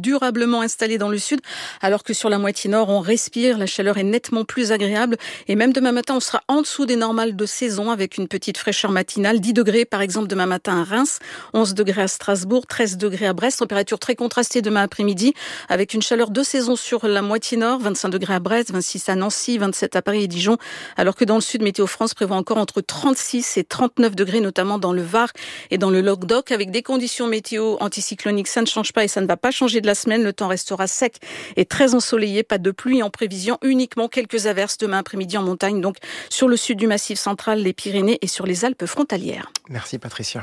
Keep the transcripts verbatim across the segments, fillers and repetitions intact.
durablement installée dans le sud, alors que sur la moitié nord, on respire, la chaleur est nettement plus agréable. Et même demain matin, on sera en dessous des normales de saison avec une petite fraîcheur matinale. dix degrés par exemple demain matin à Reims, onze degrés à Strasbourg, treize degrés à Brest. Température très contrastée demain après-midi avec une chaleur de saison sur la moitié nord, vingt-cinq degrés à Brest, vingt-six à Nancy, vingt-sept à Paris et Dijon. Alors que dans le sud, Météo France prévoit encore entre trente-six et trente-neuf degrés, notamment dans le Var et dans le Languedoc, avec des conditions météo anticycloniques. Ça ne change pas et ça ne va pas changer de la semaine. Le temps restera sec et très ensoleillé. Pas de pluie en prévision, uniquement quelques averses demain après-midi en montagne, donc sur le sud du Massif central, les Pyrénées et sur les Alpes frontalières. Merci Patricia.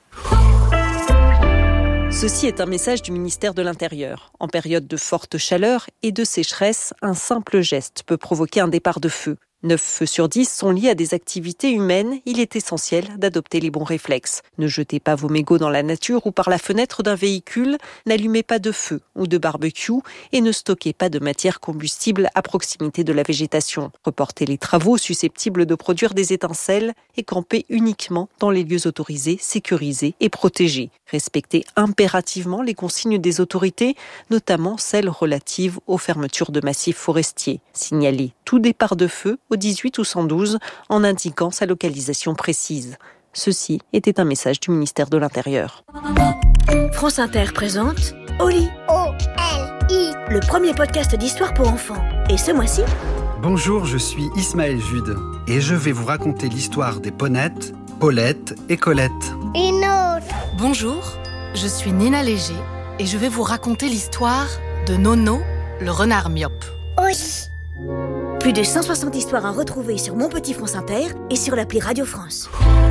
Ceci est un message du ministère de l'Intérieur. En période de forte chaleur et de sécheresse, un simple geste peut provoquer un départ de feu. neuf feux sur dix sont liés à des activités humaines. Il est essentiel d'adopter les bons réflexes. Ne jetez pas vos mégots dans la nature ou par la fenêtre d'un véhicule. N'allumez pas de feu ou de barbecue et ne stockez pas de matière combustible à proximité de la végétation. Reportez les travaux susceptibles de produire des étincelles et campez uniquement dans les lieux autorisés, sécurisés et protégés. Respectez impérativement les consignes des autorités, notamment celles relatives aux fermetures de massifs forestiers. Signalez tout départ de feu au dix-huit ou cent douze en indiquant sa localisation précise. Ceci était un message du ministère de l'Intérieur. France Inter présente Oli. O L I. Le premier podcast d'histoire pour enfants. Et ce mois-ci... Bonjour, je suis Ismaël Jude et je vais vous raconter l'histoire des Ponettes, Paulette et Colette. Une autre. Bonjour, je suis Nina Léger et je vais vous raconter l'histoire de Nono, le renard myope. Oui. Plus de cent soixante histoires à retrouver sur Mon Petit France Inter et sur l'appli Radio France.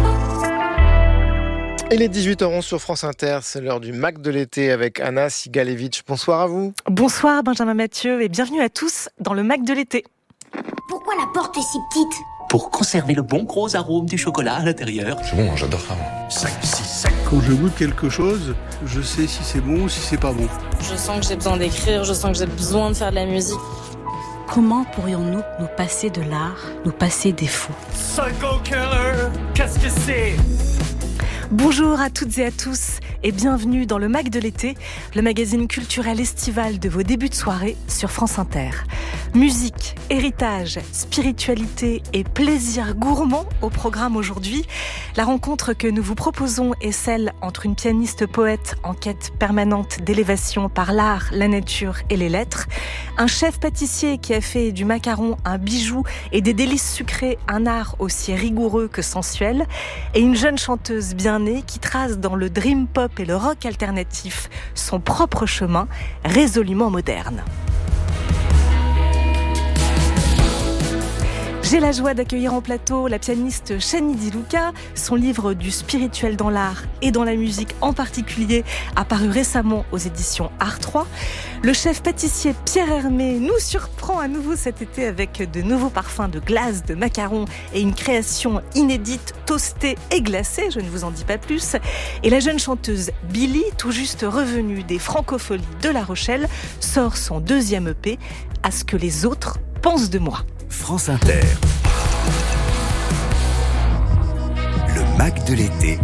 Il est dix-huit heures onze sur France Inter, c'est l'heure du Mac de l'été avec Anna Sigalevitch. Bonsoir à vous. Bonsoir Benjamin Mathieu et bienvenue à tous dans le Mac de l'été. Pourquoi la porte est si petite ? Pour conserver le bon gros arôme du chocolat à l'intérieur. C'est bon, j'adore ça. cinq, six, sept. Quand je goûte quelque chose, je sais si c'est bon ou si c'est pas bon. Je sens que j'ai besoin d'écrire, je sens que j'ai besoin de faire de la musique. Comment pourrions-nous nous passer de l'art, nous passer des fous ? Psycho Killer, qu'est-ce que c'est ? Bonjour à toutes et à tous et bienvenue dans le Mac de l'été, le magazine culturel estival de vos débuts de soirée sur France Inter. Musique, héritage, spiritualité et plaisir gourmand au programme aujourd'hui. La rencontre que nous vous proposons est celle entre une pianiste-poète en quête permanente d'élévation par l'art, la nature et les lettres, un chef-pâtissier qui a fait du macaron un bijou et des délices sucrées un art aussi rigoureux que sensuel, et une jeune chanteuse bien née qui trace dans le dream pop et le rock alternatif son propre chemin résolument moderne. J'ai la joie d'accueillir en plateau la pianiste Chani Di Luca. Son livre du spirituel dans l'art et dans la musique en particulier a paru récemment aux éditions Art trois. Le chef pâtissier Pierre Hermé nous surprend à nouveau cet été avec de nouveaux parfums de glace, de macarons et une création inédite toastée et glacée, je ne vous en dis pas plus. Et la jeune chanteuse Billy, tout juste revenue des Francopholies de La Rochelle, sort son deuxième E P, À ce que les autres pensent de moi. France Inter. Le Mac de l'été.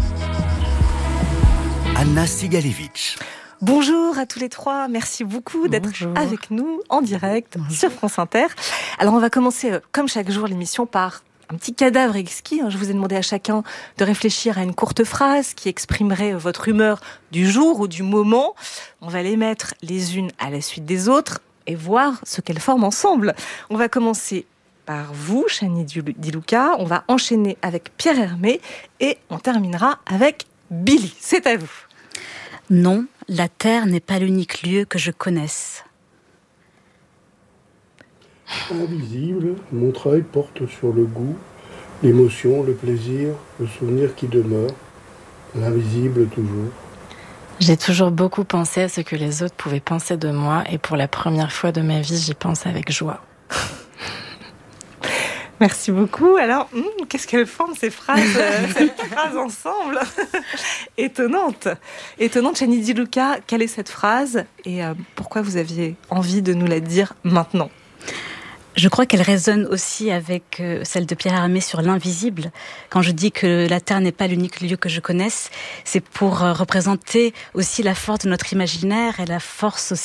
Anna Sigalevitch. Bonjour à tous les trois, merci beaucoup d'être Bonjour. Avec nous en direct Bonjour. Sur France Inter. Alors on va commencer euh, comme chaque jour l'émission par un petit cadavre exquis. Je vous ai demandé à chacun de réfléchir à une courte phrase qui exprimerait votre humeur du jour ou du moment. On va les mettre les unes à la suite des autres et voir ce qu'elles forment ensemble. On va commencer par vous, Chani Di Luca. On va enchaîner avec Pierre Hermé et on terminera avec Billy. C'est à vous. Non, la terre n'est pas l'unique lieu que je connaisse. Invisible, Montreuil porte sur le goût, l'émotion, le plaisir, le souvenir qui demeure, l'invisible toujours. J'ai toujours beaucoup pensé à ce que les autres pouvaient penser de moi et pour la première fois de ma vie, j'y pense avec joie. Merci beaucoup. Alors, hum, qu'est-ce qu'elles forment ces phrases, euh, ces phrases ensemble ? Étonnante. Étonnante, Chani Di Luca, quelle est cette phrase et euh, pourquoi vous aviez envie de nous la dire maintenant ? Je crois qu'elle résonne aussi avec euh, celle de Pierre Hermé sur l'invisible. Quand je dis que la Terre n'est pas l'unique lieu que je connaisse, c'est pour euh, représenter aussi la force de notre imaginaire et la force aussi